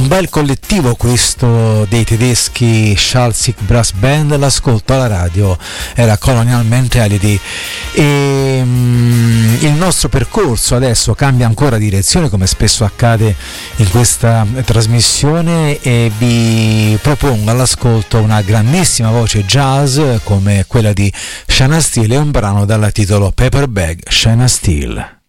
bel collettivo questo dei tedeschi Schalzig Brass Band. L'ascolto alla radio era Colonial Mentality e il nostro percorso adesso cambia ancora direzione, come spesso accade in questa trasmissione, e vi propongo all'ascolto una grandissima voce jazz come quella di Shaina Steele e un brano dal titolo Paper Bag, Shaina Steele.